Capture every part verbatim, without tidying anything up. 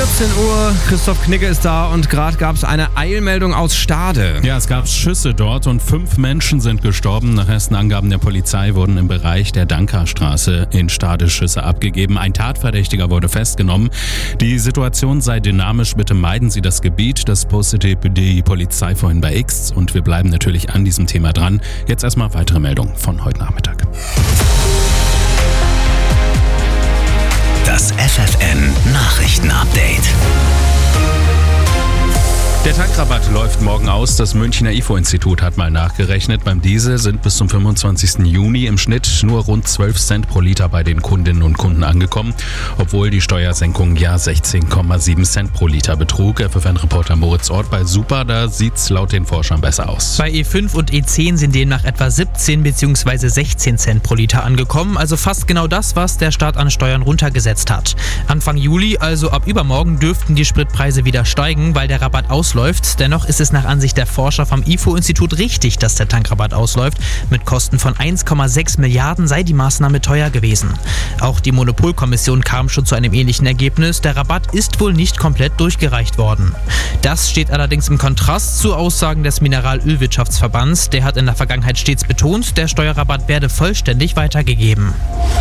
vierzehn Uhr, Christoph Knigge ist da und gerade gab es eine Eilmeldung aus Stade. Ja, es gab Schüsse dort und fünf Menschen sind gestorben. Nach ersten Angaben der Polizei wurden im Bereich der Dankerstraße in Stade Schüsse abgegeben. Ein Tatverdächtiger wurde festgenommen. Die Situation sei dynamisch, bitte meiden Sie das Gebiet. Das postete die Polizei vorhin bei X und wir bleiben natürlich an diesem Thema dran. Jetzt erstmal weitere Meldungen von heute Nachmittag. Das F F N-Nachrichten-Update. Der Tankrabatt läuft morgen aus. Das Münchner I F O-Institut hat mal nachgerechnet. Beim Diesel sind bis zum fünfundzwanzigsten Juni im Schnitt nur rund zwölf Cent pro Liter bei den Kundinnen und Kunden angekommen, obwohl die Steuersenkung ja sechzehn Komma sieben Cent pro Liter betrug. F F N-Reporter Moritz Ort bei Super, da sieht's laut den Forschern besser aus. Bei E fünf und E zehn sind demnach etwa siebzehn bzw. sechzehn Cent pro Liter angekommen, also fast genau das, was der Staat an Steuern runtergesetzt hat. Anfang Juli, also ab übermorgen, dürften die Spritpreise wieder steigen, weil der Rabatt ausläuft. Dennoch ist es nach Ansicht der Forscher vom I F O-Institut richtig, dass der Tankrabatt ausläuft. Mit Kosten von eins Komma sechs Milliarden sei die Maßnahme teuer gewesen. Auch die Monopolkommission kam schon zu einem ähnlichen Ergebnis. Der Rabatt ist wohl nicht komplett durchgereicht worden. Das steht allerdings im Kontrast zu Aussagen des Mineralölwirtschaftsverbands. Der hat in der Vergangenheit stets betont, der Steuerrabatt werde vollständig weitergegeben.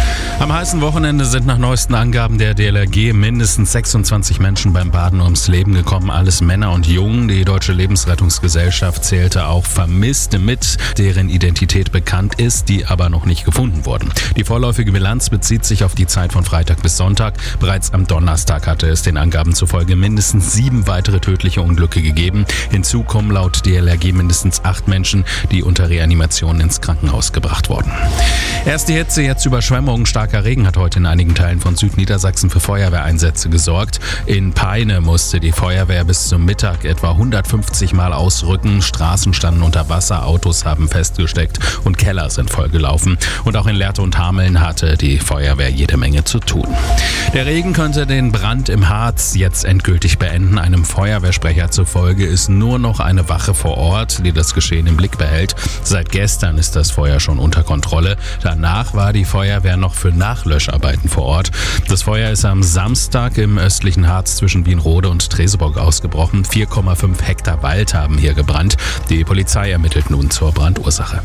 Am heißen Wochenende sind nach neuesten Angaben der D L R G mindestens sechsundzwanzig Menschen beim Baden ums Leben gekommen. Alles Männer und Jungen. Die Deutsche Lebensrettungsgesellschaft zählte auch Vermisste mit, deren Identität bekannt ist, die aber noch nicht gefunden wurden. Die vorläufige Bilanz bezieht sich auf die Zeit von Freitag bis Sonntag. Bereits am Donnerstag hatte es den Angaben zufolge mindestens sieben weitere tödliche Unglücke gegeben. Hinzu kommen laut D L R G mindestens acht Menschen, die unter Reanimation ins Krankenhaus gebracht wurden. Erst die Hitze, jetzt Überschwemmungen. Starker Regen hat heute in einigen Teilen von Südniedersachsen für Feuerwehreinsätze gesorgt. In Peine musste die Feuerwehr bis zum Mittag etwa hundertfünfzig Mal ausrücken. Straßen standen unter Wasser, Autos haben festgesteckt und Keller sind vollgelaufen. Und auch in Lehrte und Hameln hatte die Feuerwehr jede Menge zu tun. Der Regen könnte den Brand im Harz jetzt endgültig beenden. Einem Feuerwehrsprecher zufolge ist nur noch eine Wache vor Ort, die das Geschehen im Blick behält. Seit gestern ist das Feuer schon unter Kontrolle. Danach war die Feuerwehr noch für Nachlöscharbeiten vor Ort. Das Feuer ist am Samstag im östlichen Harz zwischen Wienrode und Treseburg ausgebrochen. vier Komma fünf Hektar Wald haben hier gebrannt. Die Polizei ermittelt nun zur Brandursache.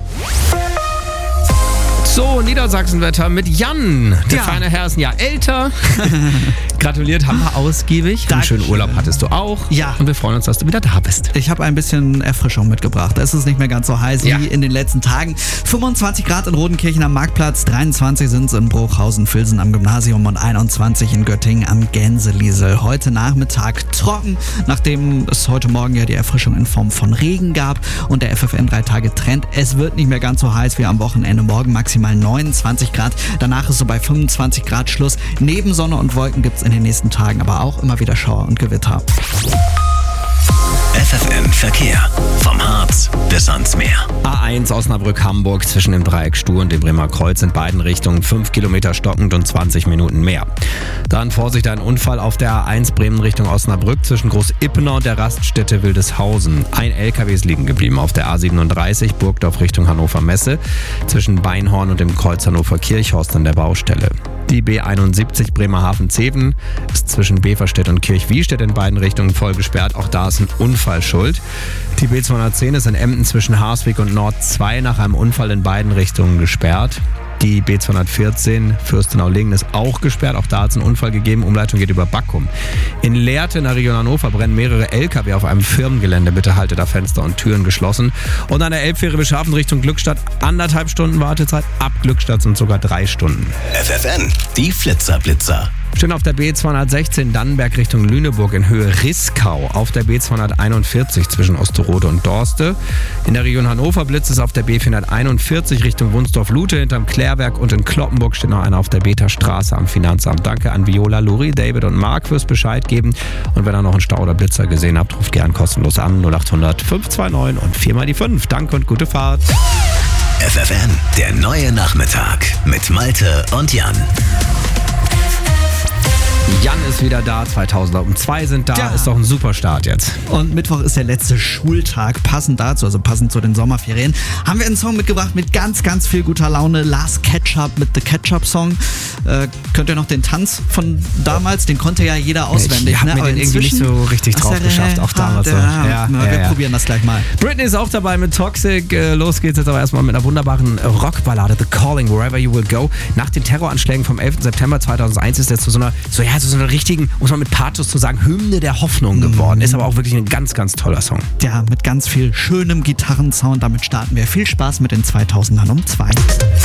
So, Niedersachsenwetter mit Jan. Der Ja. feine Herr ist ein Jahr älter. Gratuliert haben wir ausgiebig. Einen Dankeschön. schönen Urlaub hattest du auch. Ja. Und wir freuen uns, dass du wieder da bist. Ich habe ein bisschen Erfrischung mitgebracht. Es ist nicht mehr ganz so heiß Ja. wie in den letzten Tagen. fünfundzwanzig Grad in Rodenkirchen am Marktplatz, dreiundzwanzig sind es in Bruchhausen-Vilsen am Gymnasium und einundzwanzig in Göttingen am Gänseliesel. Heute Nachmittag trocken, nachdem es heute Morgen ja die Erfrischung in Form von Regen gab und der F F N drei Tage Trend. Es wird nicht mehr ganz so heiß wie am Wochenende. Morgen maximal neunundzwanzig Grad. Danach ist so bei fünfundzwanzig Grad Schluss. Neben Sonne und Wolken gibt es in den nächsten Tagen aber auch immer wieder Schauer und Gewitter. F F N Verkehr. Vom Harz bis ans Meer. A eins Osnabrück-Hamburg zwischen dem Dreieck Stuhr und dem Bremer Kreuz in beiden Richtungen fünf Kilometer stockend und zwanzig Minuten mehr. Dann Vorsicht, ein Unfall auf der A eins Bremen Richtung Osnabrück zwischen Groß-Ippener und der Raststätte Wildeshausen. Ein L K W ist liegen geblieben auf der A siebenunddreißig Burgdorf Richtung Hannover Messe zwischen Beinhorn und dem Kreuz Hannover Kirchhorst an der Baustelle. Die B einundsiebzig Bremerhaven-Zeven ist zwischen Beverstedt und Kirchwiestedt in beiden Richtungen voll gesperrt. Auch da ist ein Unfall schuld. Die B zweihundertzehn ist in Emden zwischen Harswig und Nord zwei nach einem Unfall in beiden Richtungen gesperrt. Die B zweihundertvierzehn Fürstenau-Lingen ist auch gesperrt. Auch da hat es einen Unfall gegeben. Umleitung geht über Backum. In Lehrte in der Region Hannover brennen mehrere L K W auf einem Firmengelände. Bitte haltet da Fenster und Türen geschlossen. Und an der Elbfähre Beschaffen Richtung Glückstadt anderthalb Stunden Wartezeit. Ab Glückstadt sind sogar drei Stunden. F F N, die Flitzer-Blitzer. Stehen auf der B zweihundertsechzehn Dannenberg Richtung Lüneburg in Höhe Riskau. Auf der B zweihunderteinundvierzig zwischen Osterode und Dorste. In der Region Hannover blitzt es auf der B vierhunderteinundvierzig Richtung Wunsdorf-Lute hinterm Klärwerk. Und in Kloppenburg steht noch einer auf der Beta Straße am Finanzamt. Danke an Viola, Luri, David und Marc fürs Bescheid geben. Und wenn ihr noch einen Stau oder Blitzer gesehen habt, ruft gern kostenlos an null acht hundert fünf zwei neun und vier mal die fünf. Danke und gute Fahrt. F F N, der neue Nachmittag mit Malte und Jan. Jan ist ist wieder da, zweitausender um zwei sind da, Ja. ist doch ein super Start jetzt. Und Mittwoch ist der letzte Schultag. Passend dazu, also passend zu den Sommerferien, haben wir einen Song mitgebracht mit ganz, ganz viel guter Laune. Last Ketchup mit The Ketchup Song. Äh, könnt ihr noch den Tanz von damals? Den konnte ja jeder auswendig. Ich hab ne? mir Aber den irgendwie nicht inzwischen- so richtig drauf Ach, der geschafft, auch damals so. Ja, Ja, na, ja, wir ja. probieren das gleich mal. Britney ist auch dabei mit Toxic. Äh, Los geht's jetzt aber erstmal mit einer wunderbaren Rockballade, The Calling, Wherever You Will Go. Nach den Terroranschlägen vom elften September zweitausendeins ist er zu so einer, so ja, so einer richtigen, muss man mit Pathos zu sagen, Hymne der Hoffnung geworden. Ist aber auch wirklich ein ganz, ganz toller Song. Ja, mit ganz viel schönem Gitarrensound. Damit starten wir. Viel Spaß mit den zweitausendern um zwei.